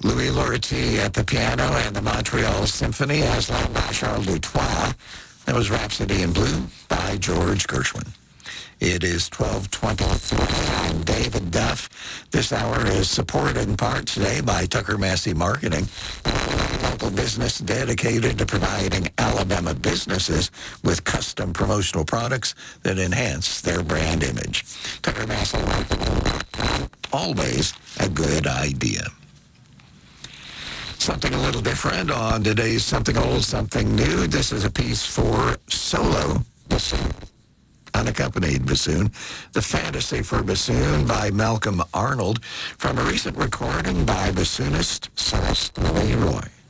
Louis Lortie at the piano and the Montreal Symphony as led by Charles Dutoit. That was Rhapsody in Blue by George Gershwin. It is 12:23. I'm David Duff. This hour is supported in part today by Tucker Massey Marketing, a local business dedicated to providing Alabama businesses with custom promotional products that enhance their brand image. Tucker Massey Marketing, always a good idea. Something a little different on today's Something Old, Something New. This is a piece for solo bassoon, unaccompanied bassoon, The Fantasy for Bassoon by Malcolm Arnold, from a recent recording by bassoonist Celeste Leroy.